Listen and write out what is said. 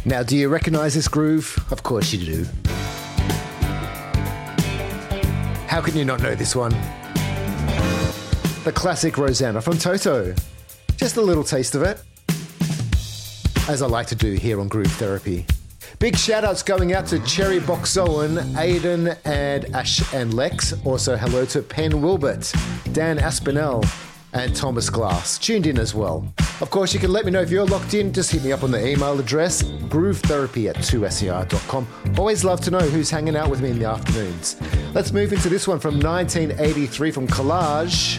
Now, do you recognize this groove? Of course you do. How can you not know this one? The classic Rosanna from Toto. Just a little taste of it, as I like to do here on Groove Therapy. Big shout outs going out to Cherry Boxowen, Aiden and Ash and Lex. Also hello to Penn Wilbert, Dan Aspinall and Thomas Glass, tuned in as well. Of course, you can let me know if you're locked in. Just hit me up on the email address, groovetherapy@2ser.com. Always love to know who's hanging out with me in the afternoons. Let's move into this one from 1983 from Collage.